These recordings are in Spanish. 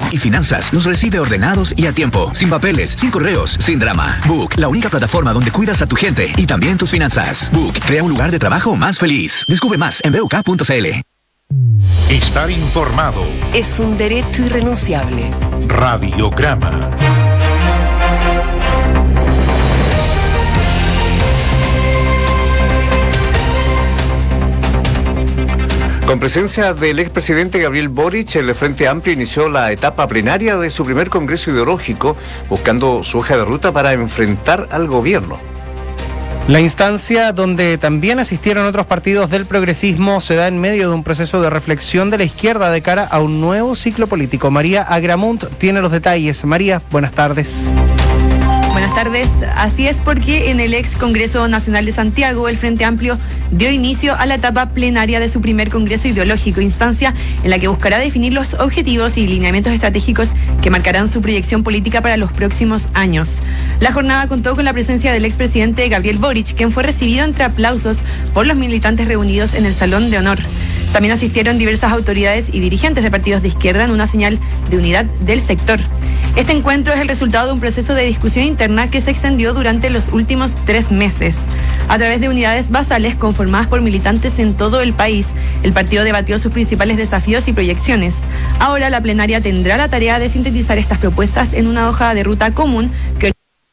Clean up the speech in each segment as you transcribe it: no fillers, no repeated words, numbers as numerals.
y finanzas los recibe ordenados y a tiempo, sin papeles, sin correos, sin drama. Book, la única plataforma donde cuidas a tu gente y también tus finanzas. Book, crea un lugar de trabajo más feliz. Descubre más en buk.cl. Estar informado es un derecho irrenunciable. Radiograma. Con presencia del expresidente Gabriel Boric, el Frente Amplio inició la etapa plenaria de su primer congreso ideológico, buscando su hoja de ruta para enfrentar al gobierno. La instancia, donde también asistieron otros partidos del progresismo, se da en medio de un proceso de reflexión de la izquierda de cara a un nuevo ciclo político. María Agramunt tiene los detalles. María, buenas tardes. Buenas tardes. Así es, porque en el ex Congreso Nacional de Santiago, el Frente Amplio dio inicio a la etapa plenaria de su primer congreso ideológico, instancia en la que buscará definir los objetivos y lineamientos estratégicos que marcarán su proyección política para los próximos años. La jornada contó con la presencia del expresidente Gabriel Boric, quien fue recibido entre aplausos por los militantes reunidos en el Salón de Honor. También asistieron diversas autoridades y dirigentes de partidos de izquierda en una señal de unidad del sector. Este encuentro es el resultado de un proceso de discusión interna que se extendió durante los últimos 3 meses. A través de unidades basales conformadas por militantes en todo el país, el partido debatió sus principales desafíos y proyecciones. Ahora la plenaria tendrá la tarea de sintetizar estas propuestas en una hoja de ruta común que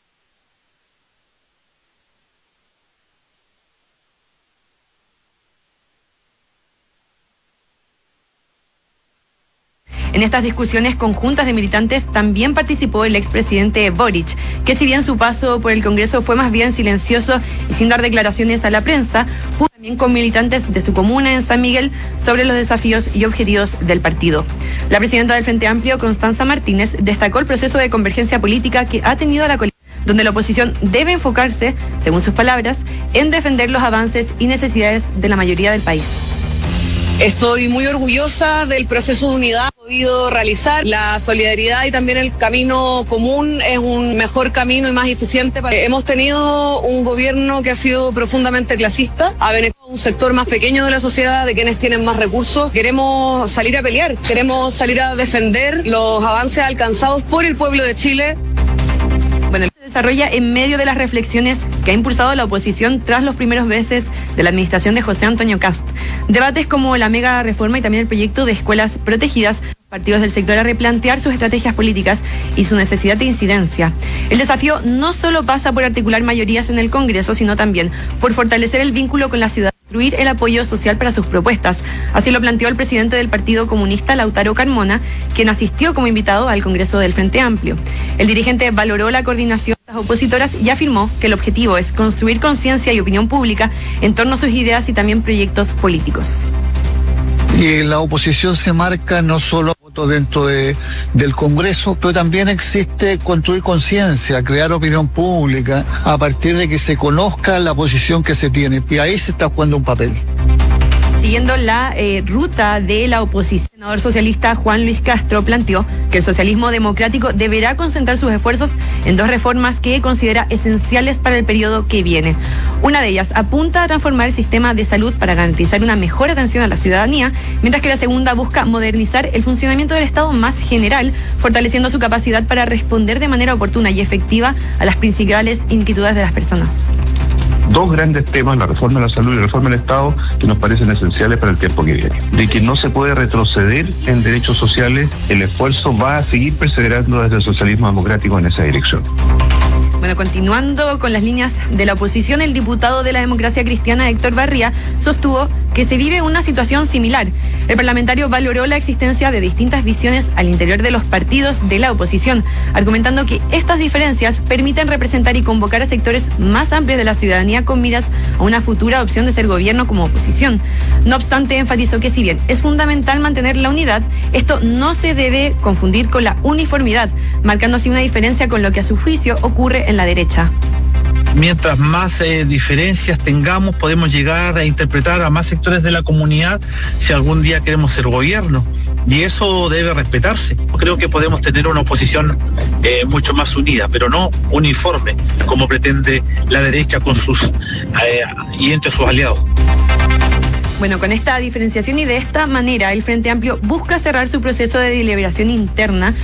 En estas discusiones conjuntas de militantes también participó el expresidente Boric, que si bien su paso por el Congreso fue más bien silencioso y sin dar declaraciones a la prensa, pudo también con militantes de su comuna en San Miguel sobre los desafíos y objetivos del partido. La presidenta del Frente Amplio, Constanza Martínez, destacó el proceso de convergencia política que ha tenido la coalición, donde la oposición debe enfocarse, según sus palabras, en defender los avances y necesidades de la mayoría del país. Estoy muy orgullosa del proceso de unidad que hemos podido realizar. La solidaridad y también el camino común es un mejor camino y más eficiente. Hemos tenido un gobierno que ha sido profundamente clasista, ha beneficiado a un sector más pequeño de la sociedad, de quienes tienen más recursos. Queremos salir a pelear, queremos salir a defender los avances alcanzados por el pueblo de Chile. Bueno, se desarrolla en medio de las reflexiones que ha impulsado la oposición tras los primeros meses de la administración de José Antonio Kast. Debates como la mega reforma y también el proyecto de escuelas protegidas, partidos del sector a replantear sus estrategias políticas y su necesidad de incidencia. El desafío no solo pasa por articular mayorías en el Congreso, sino también por fortalecer el vínculo con la ciudad, construir el apoyo social para sus propuestas. Así lo planteó el presidente del Partido Comunista, Lautaro Carmona, quien asistió como invitado al Congreso del Frente Amplio. El dirigente valoró la coordinación de las opositoras y afirmó que el objetivo es construir conciencia y opinión pública en torno a sus ideas y también proyectos políticos. Y la oposición se marca no solo dentro del Congreso, pero también existe construir conciencia, crear opinión pública a partir de que se conozca la posición que se tiene, y ahí se está jugando un papel. Siguiendo la ruta de la oposición, el senador socialista Juan Luis Castro planteó que el socialismo democrático deberá concentrar sus esfuerzos en 2 reformas que considera esenciales para el periodo que viene. Una de ellas apunta a transformar el sistema de salud para garantizar una mejor atención a la ciudadanía, mientras que la segunda busca modernizar el funcionamiento del Estado más general, fortaleciendo su capacidad para responder de manera oportuna y efectiva a las principales inquietudes de las personas. 2 grandes temas, la reforma de la salud y la reforma del Estado, que nos parecen esenciales para el tiempo que viene. De que no se puede retroceder en derechos sociales, el esfuerzo va a seguir perseverando desde el socialismo democrático en esa dirección. Bueno, continuando con las líneas de la oposición, el diputado de la Democracia Cristiana, Héctor Barría, sostuvo que se vive una situación similar. El parlamentario valoró la existencia de distintas visiones al interior de los partidos de la oposición, argumentando que estas diferencias permiten representar y convocar a sectores más amplios de la ciudadanía con miras a una futura opción de ser gobierno como oposición. No obstante, enfatizó que si bien es fundamental mantener la unidad, esto no se debe confundir con la uniformidad, marcando así una diferencia con lo que a su juicio ocurre en la derecha. Mientras más diferencias tengamos, podemos llegar a interpretar a más sectores de la comunidad si algún día queremos ser gobierno. Y eso debe respetarse. Creo que podemos tener una oposición mucho más unida, pero no uniforme, como pretende la derecha con sus y entre sus aliados. Bueno, con esta diferenciación y de esta manera, el Frente Amplio busca cerrar su proceso de deliberación interna